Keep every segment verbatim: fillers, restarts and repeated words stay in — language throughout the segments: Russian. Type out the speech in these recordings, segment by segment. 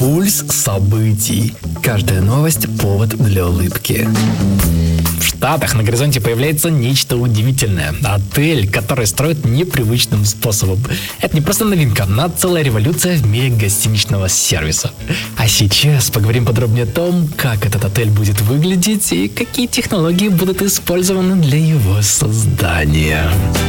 Пульс событий. Каждая новость – повод для улыбки. В Штатах на горизонте появляется нечто удивительное. Отель, который строят непривычным способом. Это не просто новинка, а целая революция в мире гостиничного сервиса. А сейчас поговорим подробнее о том, как этот отель будет выглядеть и какие технологии будут использованы для его создания.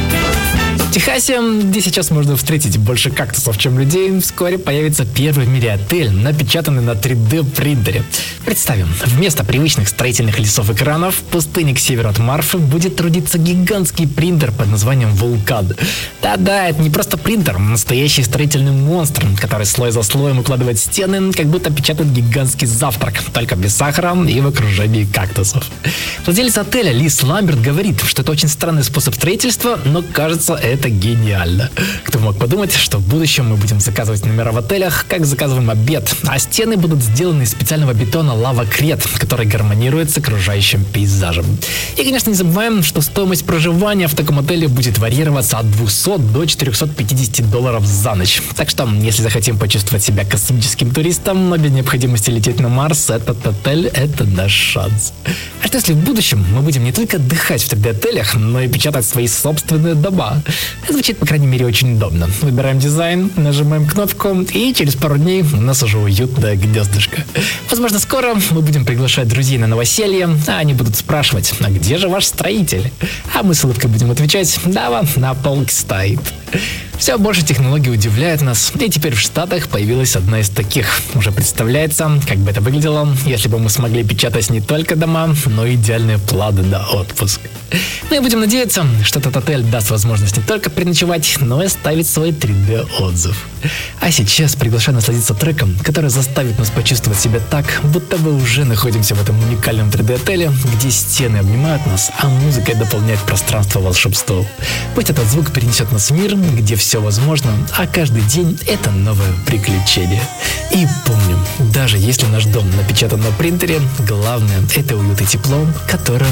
В Техасе, где сейчас можно встретить больше кактусов, чем людей, вскоре появится первый в мире отель, напечатанный на три дэ принтере. Представим, вместо привычных строительных лесов-экранов в пустыне к северу от Марфы будет трудиться гигантский принтер под названием Вулкан. Да-да, это не просто принтер, настоящий строительный монстр, который слой за слоем укладывает стены, как будто печатает гигантский завтрак, только без сахара и в окружении кактусов. Владелец отеля Лиз Ламберт говорит, что это очень странный способ строительства, но кажется, это гениально. Кто мог подумать, что в будущем мы будем заказывать номера в отелях, как заказываем обед, а стены будут сделаны из специального бетона лавакрет, который гармонирует с окружающим пейзажем. И, конечно, не забываем, что стоимость проживания в таком отеле будет варьироваться от двухсот до четырехсот пятидесяти долларов за ночь. Так что, если захотим почувствовать себя космическим туристом, но без необходимости лететь на Марс, этот отель – это наш шанс. А что если в будущем мы будем не только отдыхать в три дэ-отелях, но и печатать свои собственные дома? Это звучит, по крайней мере, очень удобно. Выбираем дизайн, нажимаем кнопку, и через пару дней у нас уже уютное гнездышко. Возможно, скоро мы будем приглашать друзей на новоселье, а они будут спрашивать, а где же ваш строитель? А мы с улыбкой будем отвечать, да, вон, на полке стоит. Все больше технологий удивляют нас, и теперь в Штатах появилась одна из таких. Уже представляется, как бы это выглядело, если бы мы смогли печатать не только дома, но и идеальные планы на отпуск. Ну и будем надеяться, что этот отель даст возможность не только переночевать, но и оставить свой три дэ-отзыв. А сейчас приглашаю насладиться треком, который заставит нас почувствовать себя так, будто бы уже находимся в этом уникальном три дэ-отеле, где стены обнимают нас, а музыка дополняет пространство волшебством. Пусть этот звук перенесет нас в мир, где все возможно, а каждый день это новое приключение. И помним, даже если наш дом напечатан на принтере, главное — это уют и тепло, которое